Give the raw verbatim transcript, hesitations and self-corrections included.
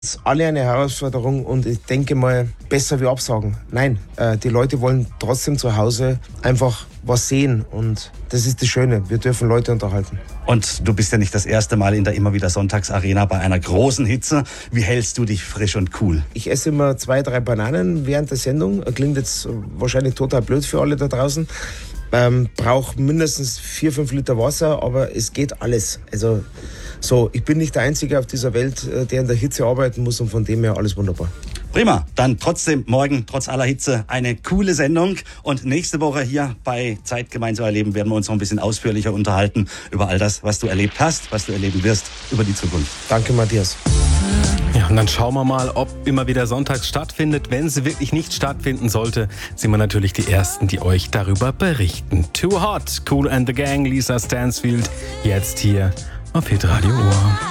alle eine Herausforderung und ich denke mal, besser wie absagen. Nein, äh, die Leute wollen trotzdem zu Hause einfach was sehen und das ist das Schöne. Wir dürfen Leute unterhalten. Und du bist ja nicht das erste Mal in der immer wieder Sonntagsarena bei einer großen Hitze. Wie hältst du dich frisch und cool? Ich esse immer zwei, drei Bananen während der Sendung. Klingt jetzt wahrscheinlich total blöd für alle da draußen. Ähm, brauche mindestens vier, fünf Liter Wasser, aber es geht alles. Also so, ich bin nicht der Einzige auf dieser Welt, der in der Hitze arbeiten muss und von dem her alles wunderbar. Prima, dann trotzdem morgen, trotz aller Hitze, eine coole Sendung. Und nächste Woche hier bei Zeit gemeinsam erleben werden wir uns noch ein bisschen ausführlicher unterhalten über all das, was du erlebt hast, was du erleben wirst, über die Zukunft. Danke, Matthias. Ja, und dann schauen wir mal, ob immer wieder sonntags stattfindet. Wenn sie wirklich nicht stattfinden sollte, sind wir natürlich die Ersten, die euch darüber berichten. Too Hot, Kool and the Gang, Lisa Stansfield, jetzt hier auf Hitradio Ohr.